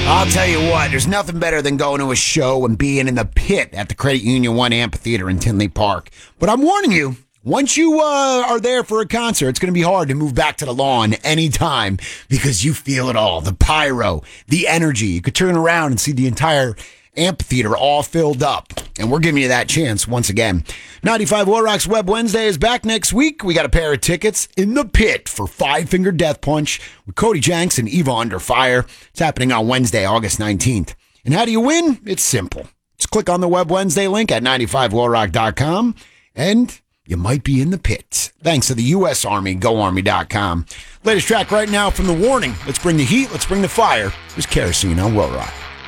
I'll tell you what, there's nothing better than going to a show and being in the pit at the Credit Union 1 Amphitheater in Tinley Park. But I'm warning you, once you are there for a concert, it's going to be hard to move back to the lawn anytime because you feel it all. The pyro, the energy. You could turn around and see the entire amphitheater all filled up. And we're giving you that chance once again. 95 War Rock's Web Wednesday is back next week. We got a pair of tickets in the pit for Five Finger Death Punch with Cody Jenks and Eva Under Fire. It's happening on Wednesday, August 19th. And how do you win? It's simple. Just click on the Web Wednesday link at 95warrock.com and you might be in the pit. Thanks to the U.S. Army, GoArmy.com. Latest track right now from The Warning. Let's bring the heat. Let's bring the fire. There's Kerosene on War Rock.